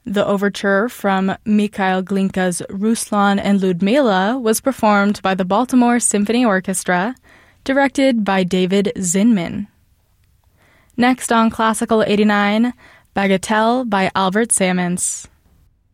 The overture from Mikhail Glinka's Ruslan and Ludmila was performed by the Baltimore Symphony Orchestra, directed by David Zinman. Next on Classical 89, Bagatelle by Albert Sammons.